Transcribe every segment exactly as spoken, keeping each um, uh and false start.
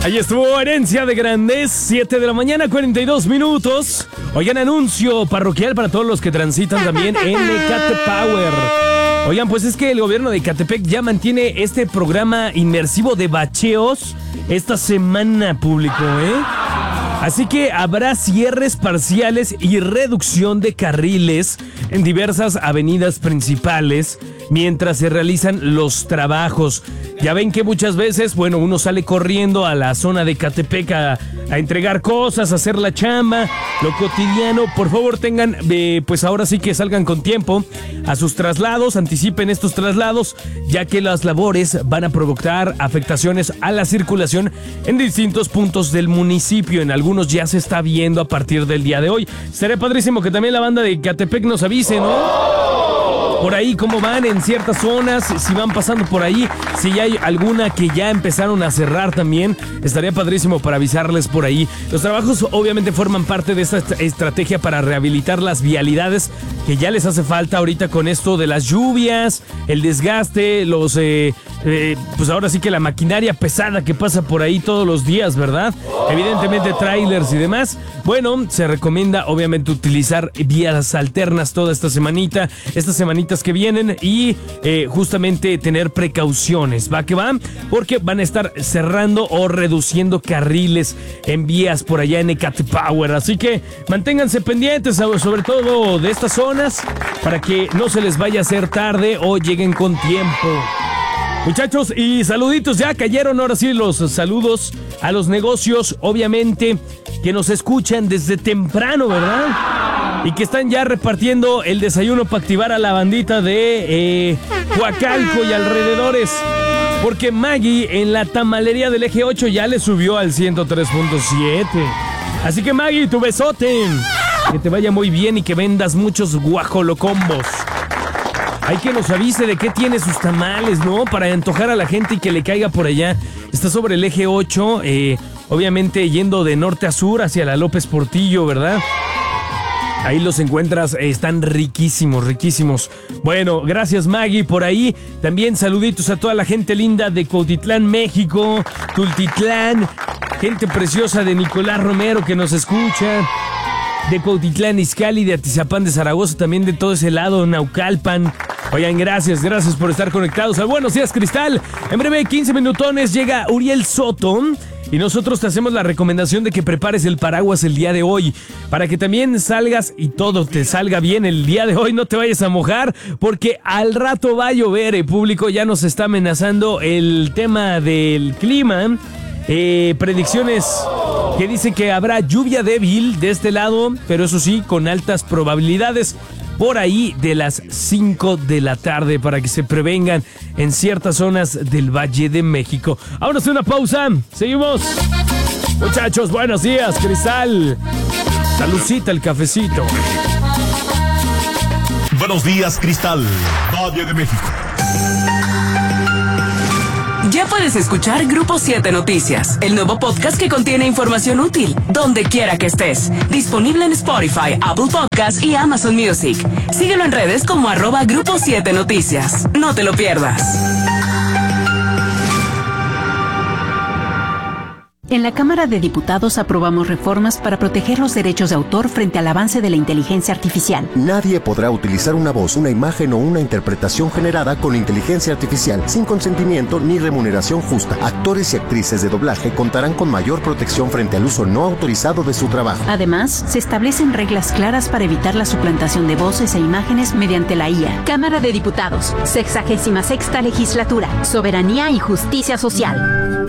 Ahí estuvo Herencia de Grandes, siete de la mañana, cuarenta y dos minutos. Oigan, anuncio parroquial para todos los que transitan también en Ecate Power. Oigan, pues es que el gobierno de Ecatepec ya mantiene este programa inmersivo de bacheos esta semana, público, ¿eh? Así que habrá cierres parciales y reducción de carriles en diversas avenidas principales mientras se realizan los trabajos. Ya ven que muchas veces, bueno, uno sale corriendo a la zona de Ecatepec a, a entregar cosas, a hacer la chamba, lo cotidiano. Por favor, tengan, eh, pues ahora sí que salgan con tiempo a sus traslados, anticipen estos traslados, ya que las labores van a provocar afectaciones a la circulación en distintos puntos del municipio. En algunos ya se está viendo a partir del día de hoy. Sería padrísimo que también la banda de Ecatepec nos avise, ¿no? Por ahí cómo van en ciertas zonas, si van pasando por ahí, si ya hay alguna que ya empezaron a cerrar también, estaría padrísimo para avisarles por ahí. Los trabajos obviamente forman parte de esta estrategia para rehabilitar las vialidades que ya les hace falta ahorita con esto de las lluvias, el desgaste, los eh, eh, pues ahora sí que la maquinaria pesada que pasa por ahí todos los días, ¿verdad? Evidentemente trailers y demás. Bueno, se recomienda obviamente utilizar vías alternas toda esta semanita, estas semanitas que vienen y eh, justamente tener precauciones, va que va, porque van a estar cerrando o reduciendo carriles en vías por allá en Ecate Power, así que manténganse pendientes sobre todo de estas zonas para que no se les vaya a hacer tarde o lleguen con tiempo. Muchachos, y saluditos, ya cayeron ahora sí los saludos a los negocios, obviamente, que nos escuchan desde temprano, ¿verdad? Y que están ya repartiendo el desayuno para activar a la bandita de eh, Coacalco y alrededores. Porque Maggie en la tamalería del Eje ocho ya le subió al ciento tres punto siete. Así que Maggie, tu besote. Que te vaya muy bien y que vendas muchos guajolocombos. Hay que nos avise de qué tiene sus tamales, ¿no? Para antojar a la gente y que le caiga por allá. Está sobre el Eje ocho, eh, obviamente yendo de norte a sur hacia la López Portillo, ¿verdad? Ahí los encuentras, eh, están riquísimos, riquísimos. Bueno, gracias Maggie por ahí. También saluditos a toda la gente linda de Cuautitlán, México, Tultitlán, gente preciosa de Nicolás Romero que nos escucha. De Cuautitlán, Izcalli, de Atizapán de Zaragoza, también de todo ese lado, Naucalpan. Oigan, gracias, gracias por estar conectados. Buenos días, Cristal. En breve, quince minutones, llega Uriel Soto. Y nosotros te hacemos la recomendación de que prepares el paraguas el día de hoy, para que también salgas y todo te salga bien el día de hoy, no te vayas a mojar, porque al rato va a llover, el público ya nos está amenazando el tema del clima, eh, predicciones que dicen que habrá lluvia débil de este lado, pero eso sí, con altas probabilidades, por ahí de las cinco de la tarde, para que se prevengan en ciertas zonas del Valle de México. Ahora sí, una pausa, seguimos. Muchachos, buenos días, Cristal. Saludcita, el cafecito. Buenos días, Cristal, Valle de México. Ya puedes escuchar Grupo siete Noticias, el nuevo podcast que contiene información útil, donde quiera que estés. Disponible en Spotify, Apple Podcasts y Amazon Music. Síguelo en redes como arroba Grupo siete Noticias. No te lo pierdas. En la Cámara de Diputados aprobamos reformas para proteger los derechos de autor frente al avance de la inteligencia artificial. Nadie podrá utilizar una voz, una imagen o una interpretación generada con inteligencia artificial sin consentimiento ni remuneración justa. Actores y actrices de doblaje contarán con mayor protección frente al uso no autorizado de su trabajo. Además, se establecen reglas claras para evitar la suplantación de voces e imágenes mediante la I A. Cámara de Diputados, sexagésima sexta legislatura, soberanía y justicia social.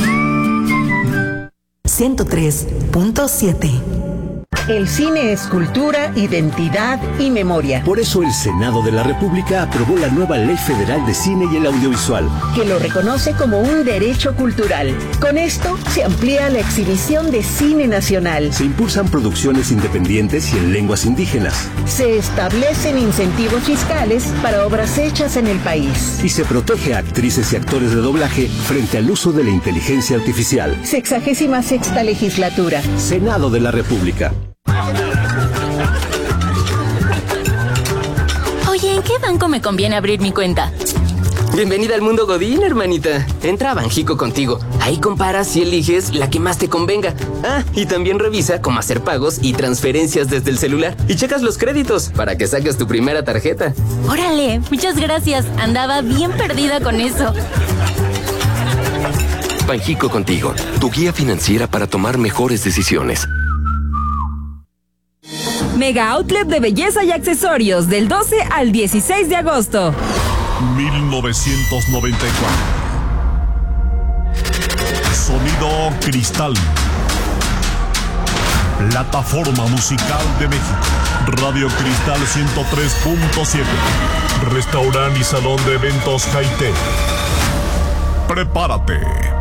ciento tres punto siete. El cine es cultura, identidad y memoria. Por eso el Senado de la República aprobó la nueva Ley Federal de Cine y el Audiovisual, que lo reconoce como un derecho cultural. Con esto se amplía la exhibición de cine nacional. Se impulsan producciones independientes y en lenguas indígenas. Se establecen incentivos fiscales para obras hechas en el país. Y se protege a actrices y actores de doblaje frente al uso de la inteligencia artificial. Sexagésima sexta legislatura. Senado de la República. Oye, ¿en qué banco me conviene abrir mi cuenta? Bienvenida al mundo Godín, hermanita. Entra a Banjico contigo. Ahí comparas y eliges la que más te convenga. Ah, y también revisa cómo hacer pagos y transferencias desde el celular. Y checas los créditos para que saques tu primera tarjeta. Órale, muchas gracias. Andaba bien perdida con eso. Banjico contigo, tu guía financiera para tomar mejores decisiones. Mega Outlet de Belleza y Accesorios del doce al dieciséis de agosto. mil novecientos noventa y cuatro. Sonido Cristal. Plataforma musical de México. Radio Cristal ciento tres punto siete. Restaurante y salón de eventos Jaité. Prepárate